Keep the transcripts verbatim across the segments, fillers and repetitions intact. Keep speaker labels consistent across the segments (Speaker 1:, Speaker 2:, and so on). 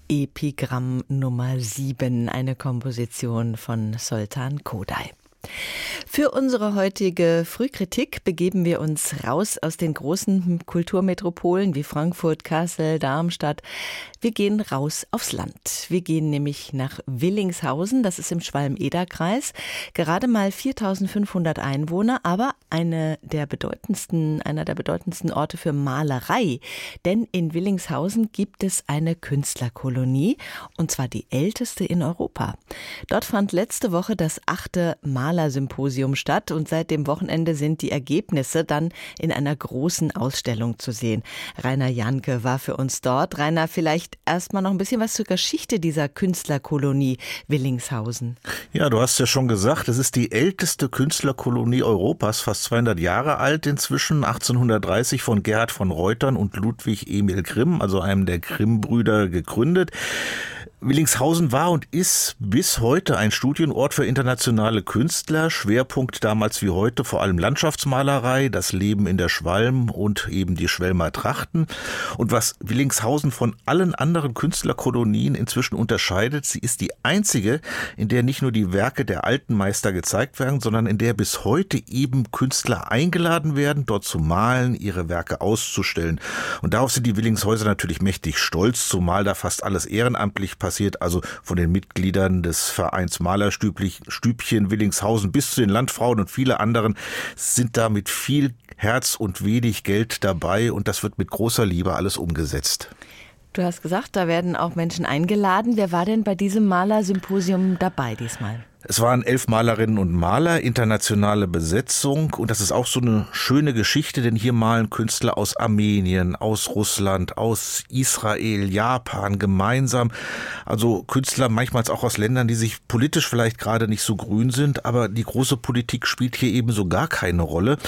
Speaker 1: Epigramm Nummer sieben, eine Komposition von Zoltán Kodály. Für unsere heutige Frühkritik begeben wir uns raus aus den großen Kulturmetropolen wie Frankfurt, Kassel, Darmstadt. Wir gehen raus aufs Land. Wir gehen nämlich nach Willingshausen, das ist im Schwalm-Eder-Kreis. Gerade mal viertausendfünfhundert Einwohner, aber eine der bedeutendsten, einer der bedeutendsten Orte für Malerei. Denn in Willingshausen gibt es eine Künstlerkolonie, und zwar die älteste in Europa. Dort fand letzte Woche das achte Malersymposium statt und seit dem Wochenende sind die Ergebnisse dann in einer großen Ausstellung zu sehen. Rainer Janke war für uns dort. Rainer, vielleicht erstmal noch ein bisschen was zur Geschichte dieser Künstlerkolonie Willingshausen.
Speaker 2: Ja, du hast ja schon gesagt, es ist die älteste Künstlerkolonie Europas, fast zweihundert Jahre alt inzwischen, achtzehnhundertdreißig von Gerhard von Reutern und Ludwig Emil Grimm, also einem der Grimm-Brüder, gegründet. Willingshausen war und ist bis heute ein Studienort für internationale Künstler. Schwerpunkt damals wie heute vor allem Landschaftsmalerei, das Leben in der Schwalm und eben die Schwelmer Trachten. Und was Willingshausen von allen anderen Künstlerkolonien inzwischen unterscheidet, sie ist die einzige, in der nicht nur die Werke der alten Meister gezeigt werden, sondern in der bis heute eben Künstler eingeladen werden, dort zu malen, ihre Werke auszustellen. Und darauf sind die Willingshäuser natürlich mächtig stolz, zumal da fast alles ehrenamtlich passiert. passiert, also von den Mitgliedern des Vereins Malerstübchen Willingshausen bis zu den Landfrauen und viele anderen sind da mit viel Herz und wenig Geld dabei und das wird mit großer Liebe alles umgesetzt.
Speaker 1: Du hast gesagt, da werden auch Menschen eingeladen. Wer war denn bei diesem Malersymposium dabei diesmal?
Speaker 2: Es waren elf Malerinnen und Maler, internationale Besetzung und das ist auch so eine schöne Geschichte, denn hier malen Künstler aus Armenien, aus Russland, aus Israel, Japan gemeinsam. Also Künstler manchmal auch aus Ländern, die sich politisch vielleicht gerade nicht so grün sind, aber die große Politik spielt hier eben so gar keine Rolle.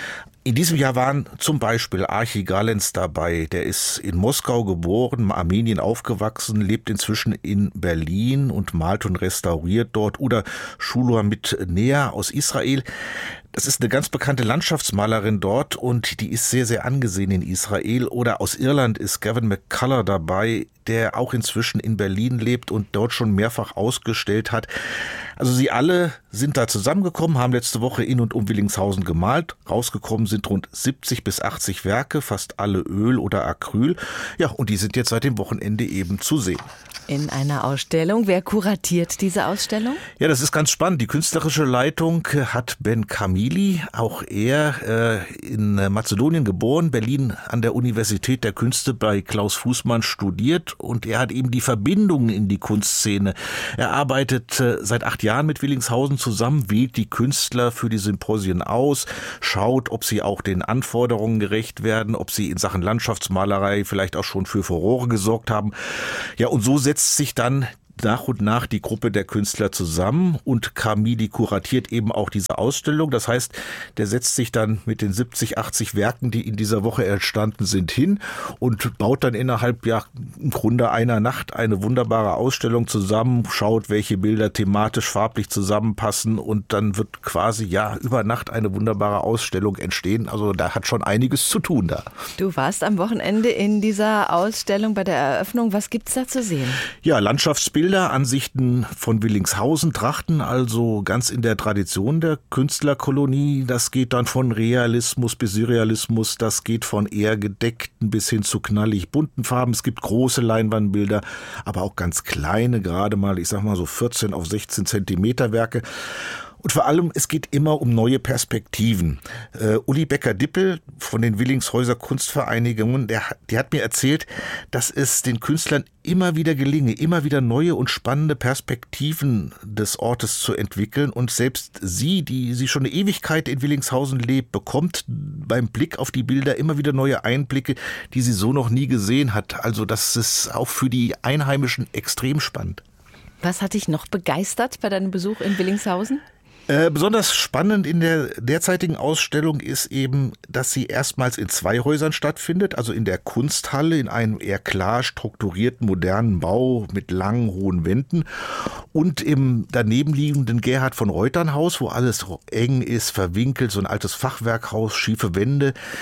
Speaker 2: In diesem Jahr waren zum Beispiel Archie Galens dabei, der ist in Moskau geboren, Armenien aufgewachsen, lebt inzwischen in Berlin und malt und restauriert dort. Oder Shulamit Nea aus Israel. Das ist eine ganz bekannte Landschaftsmalerin dort und die ist sehr, sehr angesehen in Israel. Oder aus Irland ist Gavin McCullough dabei, der auch inzwischen in Berlin lebt und dort schon mehrfach ausgestellt hat. Also sie alle sind da zusammengekommen, haben letzte Woche in und um Willingshausen gemalt. Rausgekommen sind rund siebzig bis achtzig Werke, fast alle Öl oder Acryl. Ja, und die sind jetzt seit dem Wochenende eben zu sehen.
Speaker 1: In einer Ausstellung. Wer kuratiert diese Ausstellung?
Speaker 2: Ja, das ist ganz spannend. Die künstlerische Leitung hat Ben Kamili, auch er äh, in Mazedonien geboren, Berlin an der Universität der Künste bei Klaus Fußmann studiert und er hat eben die Verbindungen in die Kunstszene. Er arbeitet äh, seit acht Jahren mit Willingshausen zusammen, wählt die Künstler für die Symposien aus, schaut, ob sie auch den Anforderungen gerecht werden, ob sie in Sachen Landschaftsmalerei vielleicht auch schon für Furore gesorgt haben. Ja, und so setzt sich dann nach und nach die Gruppe der Künstler zusammen und Kamili kuratiert eben auch diese Ausstellung. Das heißt, der setzt sich dann mit den siebzig, achtzig Werken, die in dieser Woche entstanden sind, hin und baut dann innerhalb ja im Grunde einer Nacht eine wunderbare Ausstellung zusammen, schaut, welche Bilder thematisch, farblich zusammenpassen und dann wird quasi ja über Nacht eine wunderbare Ausstellung entstehen. Also da hat schon einiges zu tun da.
Speaker 1: Du warst am Wochenende in dieser Ausstellung bei der Eröffnung. Was gibt's da zu sehen?
Speaker 2: Ja, Landschaftsbilder. Ansichten von Willingshausen, Trachten, also ganz in der Tradition der Künstlerkolonie. Das geht dann von Realismus bis Surrealismus, das geht von eher gedeckten bis hin zu knallig bunten Farben. Es gibt große Leinwandbilder, aber auch ganz kleine, gerade mal, ich sag mal so vierzehn auf sechzehn Zentimeter Werke. Und vor allem, es geht immer um neue Perspektiven. Äh, Uli Becker-Dippel von den Willingshäuser Kunstvereinigungen, der, der hat mir erzählt, dass es den Künstlern immer wieder gelinge, immer wieder neue und spannende Perspektiven des Ortes zu entwickeln. Und selbst sie, die sie schon eine Ewigkeit in Willingshausen lebt, bekommt beim Blick auf die Bilder immer wieder neue Einblicke, die sie so noch nie gesehen hat. Also das ist auch für die Einheimischen extrem spannend.
Speaker 1: Was hat dich noch begeistert bei deinem Besuch in Willingshausen?
Speaker 2: Äh, besonders spannend in der derzeitigen Ausstellung ist eben, dass sie erstmals in zwei Häusern stattfindet, also in der Kunsthalle, in einem eher klar strukturierten, modernen Bau mit langen, hohen Wänden und im danebenliegenden Gerhard von Reutern Haus, wo alles eng ist, verwinkelt, so ein altes Fachwerkhaus, schiefe Wände.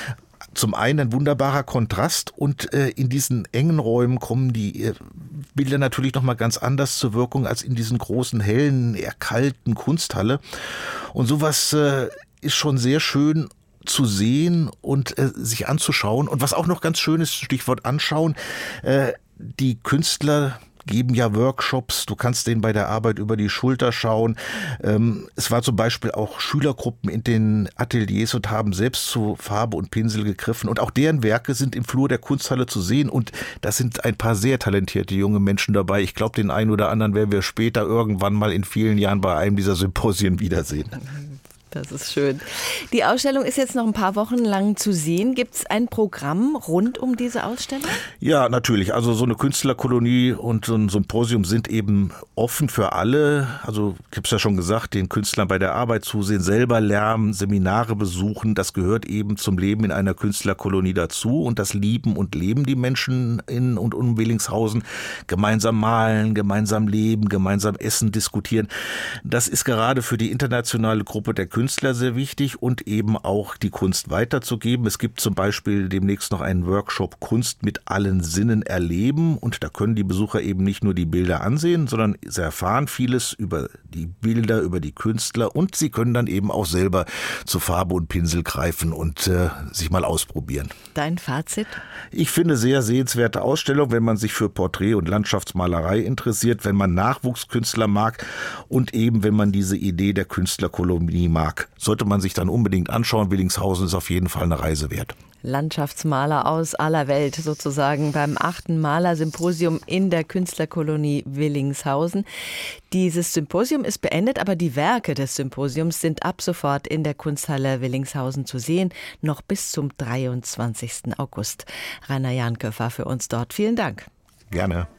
Speaker 2: zum einen ein wunderbarer Kontrast und äh, in diesen engen Räumen kommen die äh, Bilder natürlich nochmal ganz anders zur Wirkung als in diesen großen, hellen, eher kalten Kunsthalle. Und sowas äh, ist schon sehr schön zu sehen und äh, sich anzuschauen. Und was auch noch ganz schön ist, Stichwort anschauen, äh, die Künstler geben ja Workshops, du kannst denen bei der Arbeit über die Schulter schauen. Ähm, es war zum Beispiel auch Schülergruppen in den Ateliers und haben selbst zu Farbe und Pinsel gegriffen und auch deren Werke sind im Flur der Kunsthalle zu sehen und da sind ein paar sehr talentierte junge Menschen dabei. Ich glaube, den einen oder anderen werden wir später irgendwann mal in vielen Jahren bei einem dieser Symposien wiedersehen.
Speaker 1: Das ist schön. Die Ausstellung ist jetzt noch ein paar Wochen lang zu sehen. Gibt es ein Programm rund um diese Ausstellung? Ja,
Speaker 2: natürlich. Also so eine Künstlerkolonie und so ein Symposium sind eben offen für alle. Also ich habe es ja schon gesagt, den Künstlern bei der Arbeit zusehen, selber lernen, Seminare besuchen. Das gehört eben zum Leben in einer Künstlerkolonie dazu. Und das lieben und leben die Menschen in und um Willingshausen. Gemeinsam malen, gemeinsam leben, gemeinsam essen, diskutieren. Das ist gerade für die internationale Gruppe der Künstler Künstler sehr wichtig und eben auch die Kunst weiterzugeben. Es gibt zum Beispiel demnächst noch einen Workshop Kunst mit allen Sinnen erleben und da können die Besucher eben nicht nur die Bilder ansehen, sondern sie erfahren vieles über die Bilder, über die Künstler und sie können dann eben auch selber zu Farbe und Pinsel greifen und äh, sich mal ausprobieren.
Speaker 1: Dein Fazit?
Speaker 2: Ich finde sehr sehenswerte Ausstellung, wenn man sich für Porträt- und Landschaftsmalerei interessiert, wenn man Nachwuchskünstler mag und eben wenn man diese Idee der Künstlerkolonie mag. Sollte man sich dann unbedingt anschauen. Willingshausen ist auf jeden Fall eine Reise wert.
Speaker 1: Landschaftsmaler aus aller Welt sozusagen beim achten Malersymposium in der Künstlerkolonie Willingshausen. Dieses Symposium ist beendet, aber die Werke des Symposiums sind ab sofort in der Kunsthalle Willingshausen zu sehen, noch bis zum dreiundzwanzigsten August. Rainer Jahnke war für uns dort. Vielen Dank.
Speaker 2: Gerne.